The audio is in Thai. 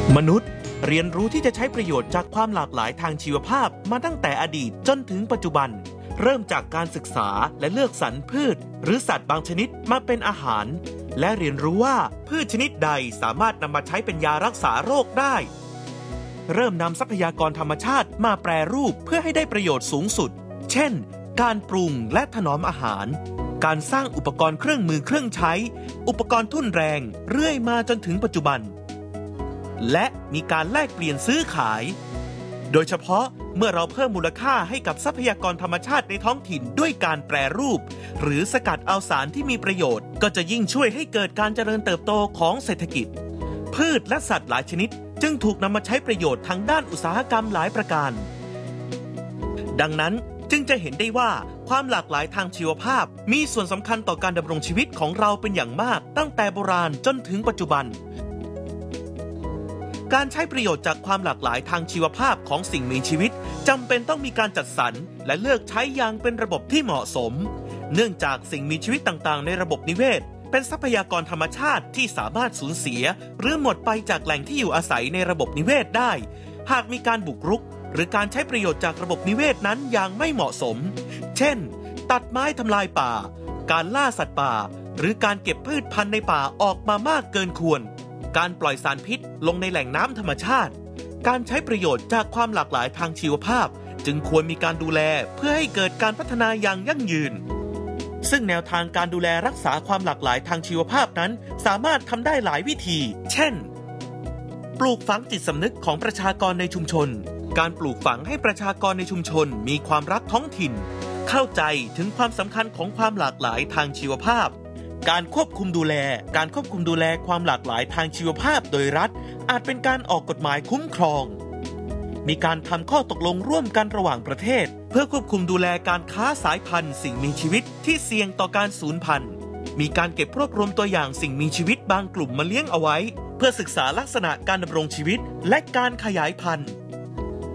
มนุษย์เรียนรู้ที่จะใช้ประโยชน์จากความหลากหลายทางชีวภาพมาตั้งแต่อดีตจนถึงปัจจุบันเริ่มจากการศึกษาและเลือกสรรพืชหรือสัตว์บางชนิดมาเป็นอาหารและเรียนรู้ว่าพืชชนิดใดสามารถนำมาใช้เป็นยารักษาโรคได้เริ่มนำทรัพยากรธรรมชาติมาแปรรูปเพื่อให้ได้ประโยชน์สูงสุดเช่นการปรุงและถนอมอาหารการสร้างอุปกรณ์เครื่องมือเครื่องใช้อุปกรณ์ทุ่นแรงเรื่อยมาจนถึงปัจจุบันและมีการแลกเปลี่ยนซื้อขายโดยเฉพาะเมื่อเราเพิ่มมูลค่าให้กับทรัพยากรธรรมชาติในท้องถิ่นด้วยการแปรรูปหรือสกัดเอาสารที่มีประโยชน์ก็จะยิ่งช่วยให้เกิดการเจริญเติบโตของเศรษฐกิจพืชและสัตว์หลายชนิดจึงถูกนำมาใช้ประโยชน์ทางด้านอุตสาหกรรมหลายประการดังนั้นจึงจะเห็นได้ว่าความหลากหลายทางชีวภาพมีส่วนสำคัญต่อการดำรงชีวิตของเราเป็นอย่างมากตั้งแต่โบราณจนถึงปัจจุบันการใช้ประโยชน์จากความหลากหลายทางชีวภาพของสิ่งมีชีวิตจำเป็นต้องมีการจัดสรรและเลือกใช้อย่างเป็นระบบที่เหมาะสมเนื่องจากสิ่งมีชีวิตต่างๆในระบบนิเวศเป็นทรัพยากรธรรมชาติที่สามารถสูญเสียหรือหมดไปจากแหล่งที่อยู่อาศัยในระบบนิเวศได้หากมีการบุกรุกหรือการใช้ประโยชน์จากระบบนิเวศนั้นอย่างไม่เหมาะสมเช่นตัดไม้ทำลายป่าการล่าสัตว์ป่าหรือการเก็บพืชพันธุ์ในป่าออกมามากเกินควรการปล่อยสารพิษลงในแหล่งน้ำธรรมชาติการใช้ประโยชน์จากความหลากหลายทางชีวภาพจึงควรมีการดูแลเพื่อให้เกิดการพัฒนาอย่างยั่งยืนซึ่งแนวทางการดูแลรักษาความหลากหลายทางชีวภาพนั้นสามารถทำได้หลายวิธีเช่นปลูกฝังจิตสำนึกของประชากรในชุมชนการปลูกฝังให้ประชากรในชุมชนมีความรักท้องถิ่นเข้าใจถึงความสำคัญของความหลากหลายทางชีวภาพการควบคุมดูแลความหลากหลายทางชีวภาพโดยรัฐอาจเป็นการออกกฎหมายคุ้มครองมีการทำข้อตกลงร่วมกันระหว่างประเทศเพื่อควบคุมดูแลการค้าสายพันธุ์สิ่งมีชีวิตที่เสี่ยงต่อการสูญพันธุ์มีการเก็บรวบรวมตัวอย่างสิ่งมีชีวิตบางกลุ่มมาเลี้ยงเอาไว้เพื่อศึกษาลักษณะการดำรงชีวิตและการขยายพันธุ์